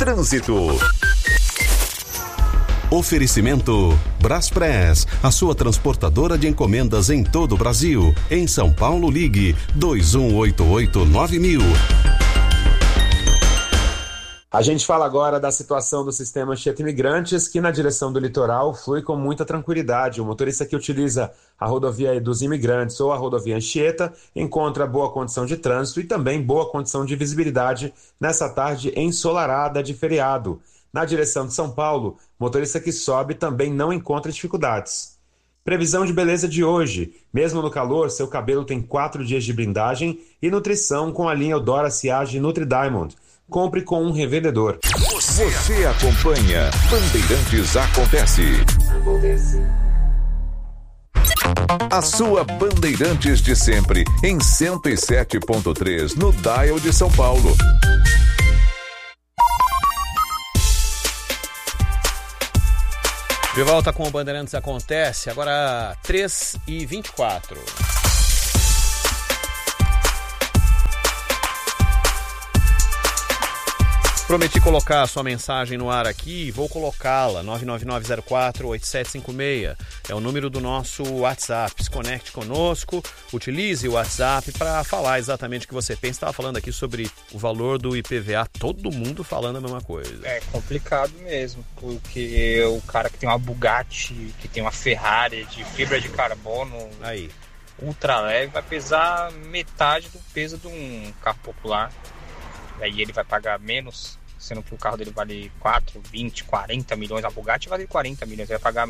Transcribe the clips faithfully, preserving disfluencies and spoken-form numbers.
Trânsito. Oferecimento Braspress, a sua transportadora de encomendas em todo o Brasil. Em São Paulo, ligue dois um oito oito nove mil. A gente fala agora da situação do sistema Anchieta Imigrantes, que na direção do litoral flui com muita tranquilidade. O motorista que utiliza a rodovia dos Imigrantes ou a rodovia Anchieta encontra boa condição de trânsito e também boa condição de visibilidade nessa tarde ensolarada de feriado. Na direção de São Paulo, motorista que sobe também não encontra dificuldades. Previsão de beleza de hoje. Mesmo no calor, seu cabelo tem quatro dias de blindagem e nutrição com a linha Eudora Siage Nutri Diamond. Compre com um revendedor. Você, Você acompanha Bandeirantes Acontece. Acontece. A sua Bandeirantes de sempre em cento e sete ponto três no Dial de São Paulo. De volta com o Bandeirantes Acontece, agora três e vinte e quatro. Prometi colocar a sua mensagem no ar aqui, vou colocá-la, nove nove nove zero quatro oito sete cinco seis, é o número do nosso WhatsApp. Se conecte conosco, utilize o WhatsApp para falar exatamente o que você pensa. Estava falando aqui sobre o valor do I P V A, todo mundo falando a mesma coisa. É complicado mesmo, porque o cara que tem uma Bugatti, que tem uma Ferrari de fibra de carbono aí, ultra leve, vai pesar metade do peso de um carro popular. Aí ele vai pagar menos, sendo que o carro dele vale quatro, vinte, quarenta milhões. A Bugatti vale quarenta milhões. Ele vai pagar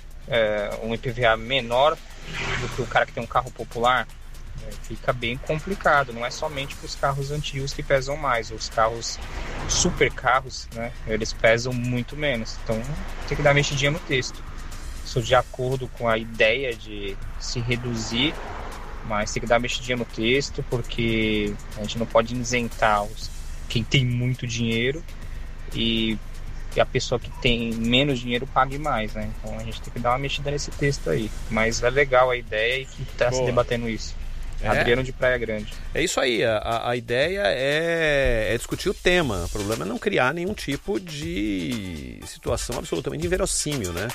é, um I P V A menor do que o cara que tem um carro popular. É, fica bem complicado. Não é somente para os carros antigos que pesam mais. Os carros, super carros, né, eles pesam muito menos. Então tem que dar mexidinha no texto. Sou de acordo com a ideia de se reduzir, mas tem que dar mexidinha no texto, porque a gente não pode isentar os, quem tem muito dinheiro e, e a pessoa que tem menos dinheiro pague mais, né? Então a gente tem que dar uma mexida nesse texto aí. Mas é legal a ideia e que está se debatendo isso. É. Adriano de Praia Grande. É isso aí, a, a ideia é, é discutir o tema. O problema é não criar nenhum tipo de situação absolutamente inverossímil, né?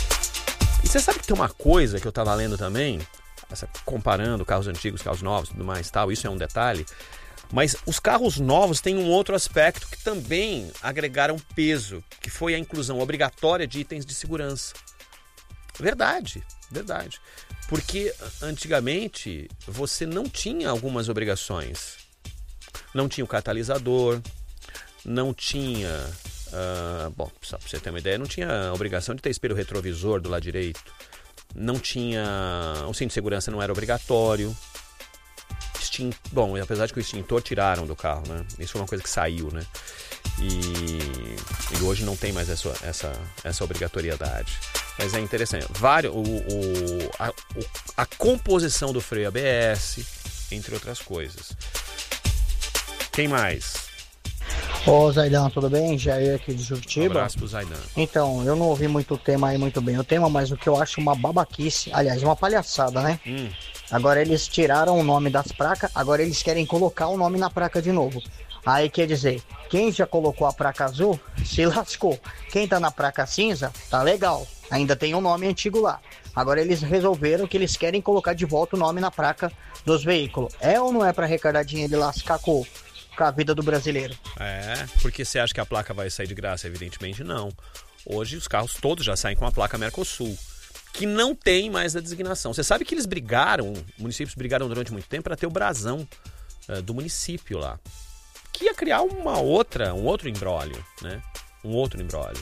E você sabe que tem uma coisa que eu estava lendo também, essa, comparando carros antigos, carros novos e tudo mais, tal, isso é um detalhe, mas os carros novos têm um outro aspecto que também agregaram peso, que foi a inclusão obrigatória de itens de segurança. Verdade, verdade. Porque antigamente você não tinha algumas obrigações. Não tinha o catalisador, não tinha... Uh, bom, só para você ter uma ideia, não tinha a obrigação de ter espelho retrovisor do lado direito. Não tinha... O cinto de segurança não era obrigatório. Extin... Bom, apesar de que o extintor tiraram do carro, né? Isso foi uma coisa que saiu, né? E, e hoje não tem mais essa, essa, essa obrigatoriedade. Mas é interessante. Vários, o, o, a, o, a composição do freio A B S, entre outras coisas. Quem mais? Ô Zaidan, tudo bem? Jair aqui de Juquitiba. Um abraço pro Zaidan. Então, eu não ouvi muito o tema aí, muito bem o tema, mas o que eu acho uma babaquice, aliás, uma palhaçada, né? Hum. Agora eles tiraram o nome das placas, agora eles querem colocar o nome na placa de novo. Aí quer dizer, quem já colocou a placa azul, se lascou. Quem tá na placa cinza, tá legal. Ainda tem um nome antigo lá. Agora eles resolveram que eles querem colocar de volta o nome na placa dos veículos. É ou não é pra arrecadar dinheiro e lascar com a vida do brasileiro? É, porque você acha que a placa vai sair de graça? Evidentemente não. Hoje os carros todos já saem com a placa Mercosul, que não tem mais a designação. Você sabe que eles brigaram, municípios brigaram durante muito tempo para ter o brasão uh, do município lá, que ia criar uma outra, um outro imbróglio, né? Um outro imbróglio.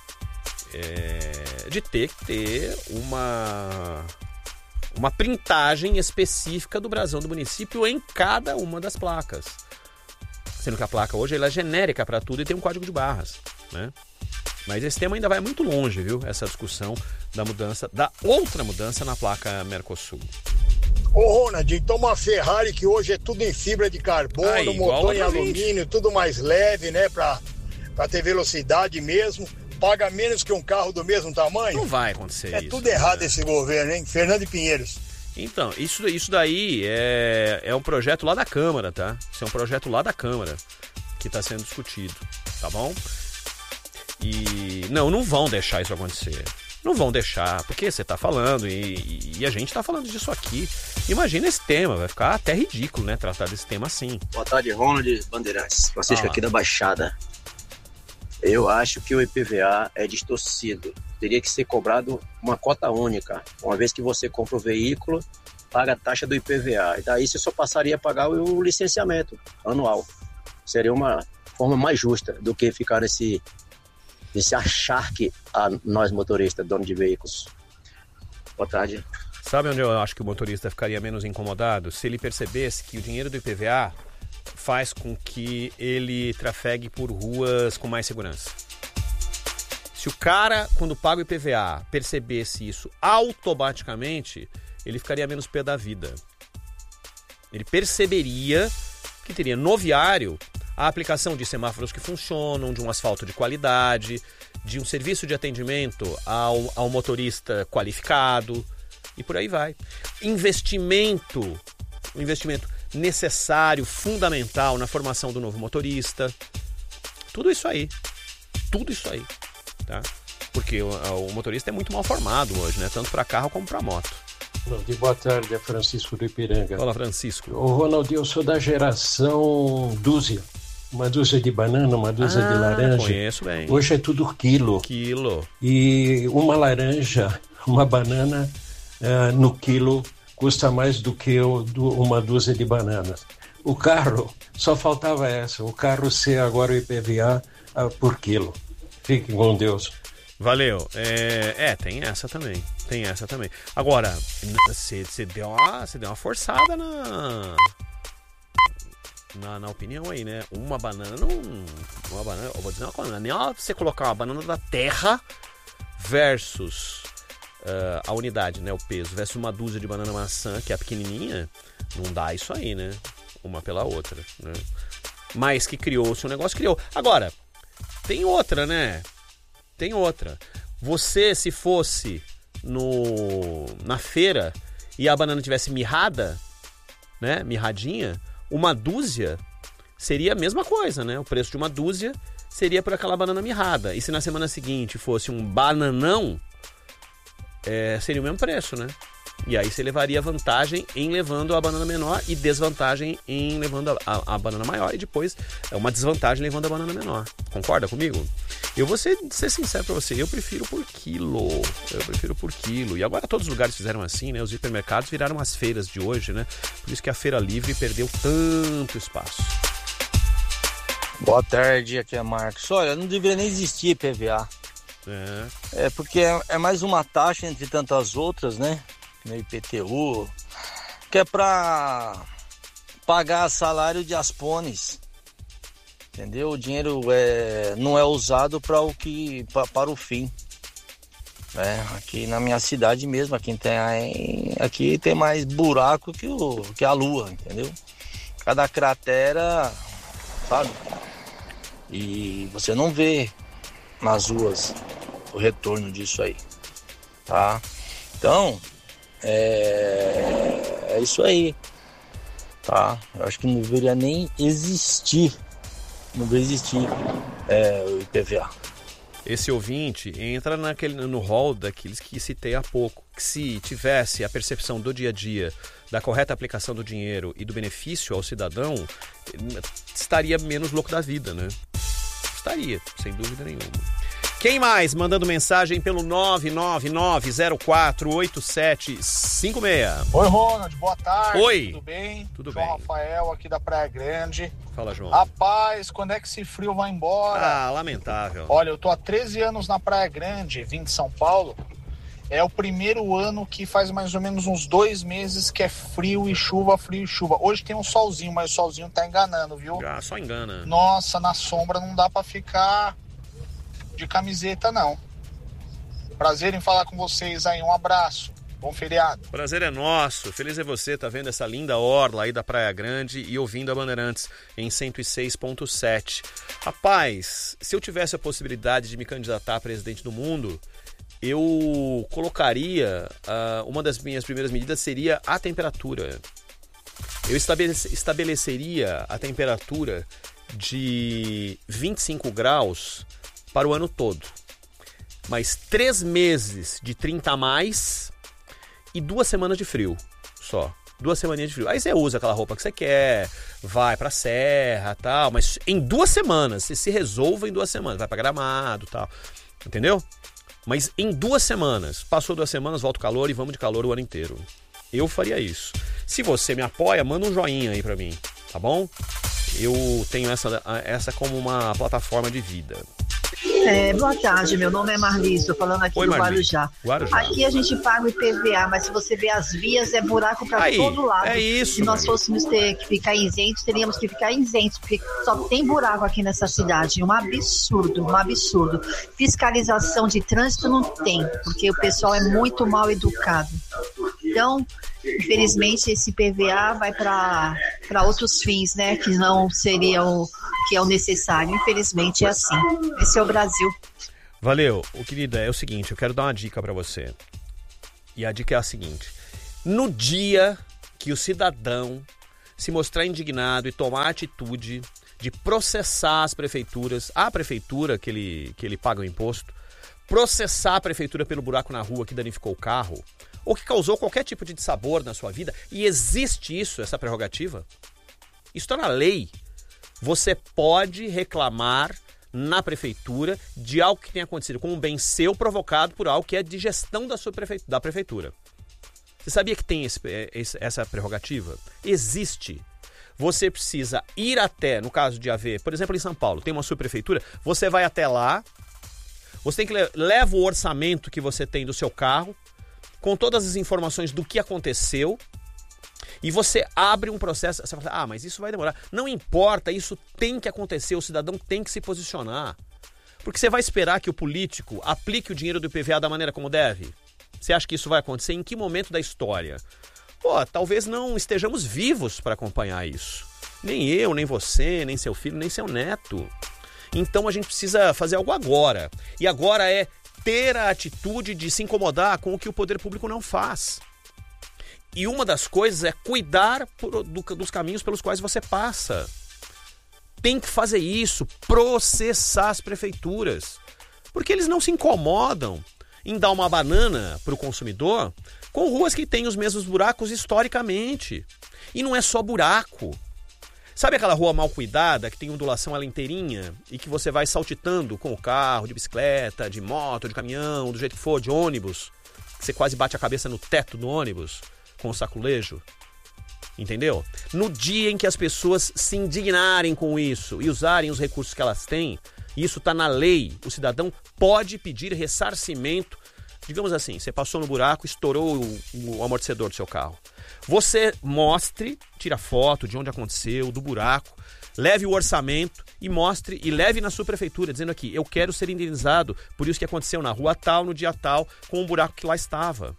É, de ter que ter uma, uma printagem específica do brasão do município em cada uma das placas. Sendo que a placa hoje ela é genérica para tudo e tem um código de barras, né? Mas esse tema ainda vai muito longe, viu? Essa discussão da mudança, da outra mudança na placa Mercosul. Ô Ronald, então uma Ferrari que hoje é tudo em fibra de carbono, Aí, motor em alumínio, tudo mais leve, né? Pra, pra ter velocidade mesmo, paga menos que um carro do mesmo tamanho? Não vai acontecer é isso. É tudo errado né? esse governo, hein? Fernando Pinheiros. Então, isso, isso daí é, é um projeto lá da Câmara, tá? Isso é um projeto lá da Câmara que está sendo discutido. tá bom? E não, não vão deixar isso acontecer. Não vão deixar, porque você tá falando e, e a gente tá falando disso aqui. Imagina esse tema, vai ficar até ridículo, né? Tratar desse tema assim. Boa tarde, Ronald Bandeirantes. Francisco ah. aqui da Baixada. Eu acho que o I P V A é distorcido. Teria que ser cobrado uma cota única. Uma vez que você compra o veículo, paga a taxa do I P V A. E daí você só passaria a pagar o licenciamento anual. Seria uma forma mais justa do que ficar nesse... esse acharque a nós motoristas, donos de veículos. Boa tarde. Sabe onde eu acho que o motorista ficaria menos incomodado? Se ele percebesse que o dinheiro do I P V A faz com que ele trafegue por ruas com mais segurança. Se o cara, quando paga o I P V A, percebesse isso automaticamente, ele ficaria menos pé da vida. Ele perceberia que teria no viário a aplicação de semáforos que funcionam, de um asfalto de qualidade, de um serviço de atendimento ao, ao motorista qualificado e por aí vai. Investimento, investimento necessário, fundamental na formação do novo motorista. Tudo isso aí. Tudo isso aí. Tá? Porque o, o motorista é muito mal formado hoje, né? Tanto para carro como para moto. Ronald, boa tarde, é Francisco do Ipiranga. Fala, Francisco. Ô, Ronald, eu sou da geração dúzia. Uma dúzia de banana, uma dúzia ah, de laranja. Conheço bem. Hoje é tudo quilo. Quilo. E uma laranja, uma banana uh, no quilo custa mais do que o, do, uma dúzia de bananas. O carro, só faltava essa, o carro ser agora o I P V A uh, por quilo. Fiquem com Deus. Valeu. É, é, tem essa também. Tem essa também. Agora, você deu uma, você deu uma forçada na, na, na opinião aí, né? Uma banana não... Uma banana, eu vou dizer uma coisa, nem você colocar uma banana da terra versus uh, a unidade, né? O peso, versus uma dúzia de banana maçã, que é a pequenininha, não dá isso aí, né? Uma pela outra, né? Mas que criou-se um negócio, criou. Agora, tem outra, né? Tem outra. Você, se fosse no, na feira e a banana tivesse mirrada, né? Mirradinha, uma dúzia seria a mesma coisa, né? O preço de uma dúzia seria por aquela banana mirrada. E se na semana seguinte fosse um bananão, é, seria o mesmo preço, né? E aí você levaria vantagem em levando a banana menor e desvantagem em levando a, a, a banana maior. E depois é uma desvantagem levando a banana menor. Concorda comigo? Eu vou ser, ser sincero pra você, eu prefiro por quilo. Eu prefiro por quilo. E agora todos os lugares fizeram assim, né? Os hipermercados viraram as feiras de hoje, né? Por isso que a Feira Livre perdeu tanto espaço. Boa tarde, aqui é Marcos. Olha, não deveria nem existir I P V A. É, é porque é, é mais uma taxa entre tantas outras, né? No I P T U, que é para pagar salário de aspones, entendeu? O dinheiro é, não é usado para o que pra, para o fim. É, aqui na minha cidade mesmo, aqui tem, aqui tem mais buraco que, o, que a lua, entendeu? Cada cratera, sabe? E você não vê nas ruas o retorno disso aí, tá? Então, É, é isso aí, tá? Eu acho que não deveria nem existir, não deveria existir é, o I P V A. Esse ouvinte entra naquele, no rol daqueles que citei há pouco, que se tivesse a percepção do dia a dia, da correta aplicação do dinheiro e do benefício ao cidadão, estaria menos louco da vida, né? Estaria, sem dúvida nenhuma. Quem mais mandando mensagem pelo nove nove nove zero quatro oito sete cinco seis? Oi, Ronald, boa tarde. Oi. Tudo bem? Tudo João bem. Rafael, aqui da Praia Grande. Fala, João. Rapaz, quando é que esse frio vai embora? Ah, lamentável. Olha, eu tô há treze anos na Praia Grande, vim de São Paulo. É o primeiro ano que faz mais ou menos uns dois meses que é frio e chuva, frio e chuva. Hoje tem um solzinho, mas o solzinho tá enganando, viu? Ah, só engana. Nossa, na sombra não dá pra ficar de camiseta, não. Prazer em falar com vocês aí, um abraço, bom feriado. Prazer é nosso, feliz é você, tá vendo essa linda orla aí da Praia Grande e ouvindo a Bandeirantes em cento e seis ponto sete. Rapaz, se eu tivesse a possibilidade de me candidatar a presidente do mundo, eu colocaria, uh, uma das minhas primeiras medidas seria a temperatura. Eu estabeleceria a temperatura de vinte e cinco graus para o ano todo. Mas três meses de trinta a mais e duas semanas de frio só. Duas semaninhas de frio. Aí você usa aquela roupa que você quer, vai pra serra e tal, mas em duas semanas, você se resolve em duas semanas, vai pra Gramado e tal, entendeu? Mas em duas semanas, passou duas semanas, volta o calor e vamos de calor o ano inteiro. Eu faria isso. Se você me apoia, manda um joinha aí pra mim, tá bom? Eu tenho essa, essa como uma plataforma de vida. É, boa tarde, meu nome é Marli, estou falando aqui Oi, do Marli. Guarujá. Guarujá. Aqui a gente paga o I P V A, mas se você ver as vias, é buraco para Aí, todo lado. é isso, Se nós Marli. fôssemos ter que ficar isentos, teríamos que ficar isentos, porque só tem buraco aqui nessa cidade. Um absurdo, um absurdo. Fiscalização de trânsito não tem, porque o pessoal é muito mal educado. Então, infelizmente, esse I P V A vai para para outros fins, né, que não seriam, que é o necessário. Infelizmente é assim. Esse é o Brasil. Valeu. O querida, é o seguinte, eu quero dar uma dica pra você. E a dica é a seguinte: no dia que o cidadão se mostrar indignado e tomar a atitude de processar as prefeituras, a prefeitura que ele, que ele paga o imposto, processar a prefeitura pelo buraco na rua que danificou o carro, ou que causou qualquer tipo de dissabor na sua vida, e existe isso, essa prerrogativa, isso está na lei. Você pode reclamar na prefeitura de algo que tenha acontecido com um bem seu provocado por algo que é de gestão da, sua prefe... da prefeitura. Você sabia que tem esse, esse, essa prerrogativa? Existe. Você precisa ir até, no caso de haver, por exemplo, em São Paulo, tem uma subprefeitura, você vai até lá, você tem que le... leva o orçamento que você tem do seu carro, com todas as informações do que aconteceu, e você abre um processo. Você fala, ah, mas isso vai demorar. Não importa, isso tem que acontecer, o cidadão tem que se posicionar. Porque você vai esperar que o político aplique o dinheiro do I P V A da maneira como deve? Você acha que isso vai acontecer? Em que momento da história? Pô, talvez não estejamos vivos para acompanhar isso. Nem eu, nem você, nem seu filho, nem seu neto. Então a gente precisa fazer algo agora. E agora é ter a atitude de se incomodar com o que o poder público não faz. E uma das coisas é cuidar por, do, dos caminhos pelos quais você passa. Tem que fazer isso, processar as prefeituras. Porque eles não se incomodam em dar uma banana para o consumidor com ruas que têm os mesmos buracos historicamente. E não é só buraco. Sabe aquela rua mal cuidada, que tem ondulação ela inteirinha e que você vai saltitando com o carro, de bicicleta, de moto, de caminhão, do jeito que for, de ônibus, que você quase bate a cabeça no teto do ônibus com o saculejo? Entendeu? No dia em que as pessoas se indignarem com isso e usarem os recursos que elas têm, isso está na lei, o cidadão pode pedir ressarcimento. Digamos assim, você passou no buraco, estourou o, o amortecedor do seu carro. Você mostre, tira foto de onde aconteceu, do buraco, leve o orçamento e mostre e leve na sua prefeitura, dizendo aqui, eu quero ser indenizado por isso que aconteceu na rua tal, no dia tal, com o buraco que lá estava.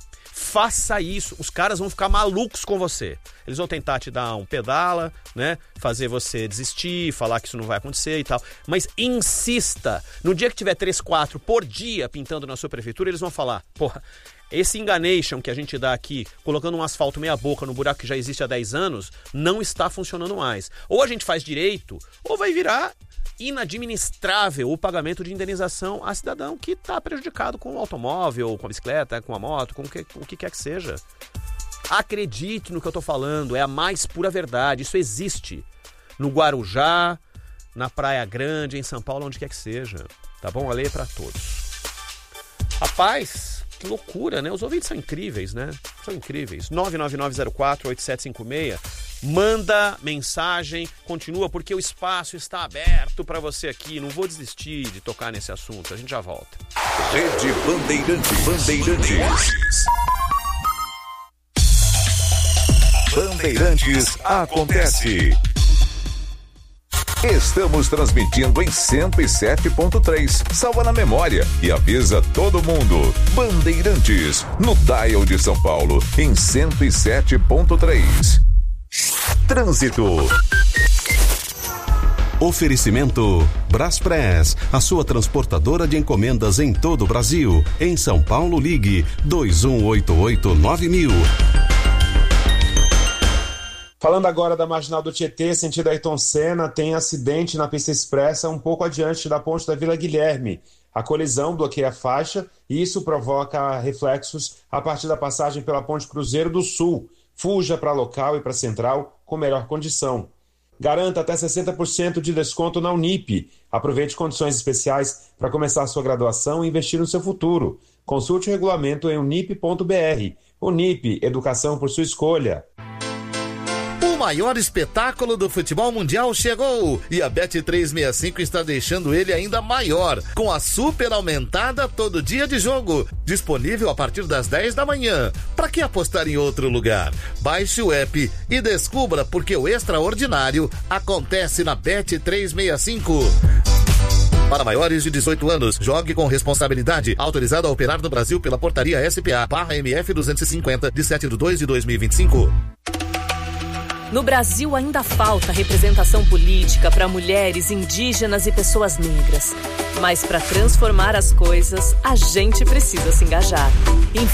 Faça isso, os caras vão ficar malucos com você. Eles vão tentar te dar um pedala, né? Fazer você desistir, falar que isso não vai acontecer e tal. Mas insista. No dia que tiver três, quatro por dia pintando na sua prefeitura, eles vão falar, porra, esse enganation que a gente dá aqui, colocando um asfalto meia boca no buraco que já existe há dez anos, não está funcionando mais. Ou a gente faz direito, ou vai virar inadministrável o pagamento de indenização a cidadão que está prejudicado com o automóvel, com a bicicleta, com a moto, com o que, o que quer que seja. Acredite no que eu estou falando, é a mais pura verdade. Isso existe no Guarujá, na Praia Grande, em São Paulo, onde quer que seja. Tá bom? A lei é para todos. Rapaz, que loucura, né? Os ouvintes são incríveis, né? São incríveis. nove nove nove zero quatro oito sete cinco seis. Manda mensagem, continua, porque o espaço está aberto para você aqui. Não vou desistir de tocar nesse assunto. A gente já volta. Rede Bandeirantes. Bandeirantes. Bandeirantes acontece. Estamos transmitindo em cento e sete ponto três. Salva na memória e avisa todo mundo. Bandeirantes, no dial de São Paulo, em cento e sete ponto três. Trânsito. Oferecimento Braspress, a sua transportadora de encomendas em todo o Brasil. Em São Paulo, ligue dois um oito oito nove mil. Falando agora da Marginal do Tietê, sentido Ayrton Senna, tem acidente na pista expressa um pouco adiante da ponte da Vila Guilherme. A colisão bloqueia a faixa e isso provoca reflexos a partir da passagem pela Ponte Cruzeiro do Sul. Fuja para local e para central com melhor condição. Garanta até sessenta por cento de desconto na Unip. Aproveite condições especiais para começar a sua graduação e investir no seu futuro. Consulte o regulamento em unip ponto b r. Unip, educação por sua escolha. O maior espetáculo do futebol mundial chegou e a Bet trezentos e sessenta e cinco está deixando ele ainda maior, com a super aumentada todo dia de jogo, disponível a partir das dez da manhã. Para que apostar em outro lugar? Baixe o app e descubra porque o extraordinário acontece na Bet trezentos e sessenta e cinco. Para maiores de dezoito anos, jogue com responsabilidade. Autorizado a operar no Brasil pela portaria S P A barra M F duzentos e cinquenta, de sete de dois de dois mil e vinte e cinco. No Brasil ainda falta representação política para mulheres, indígenas e pessoas negras. Mas para transformar as coisas, a gente precisa se engajar.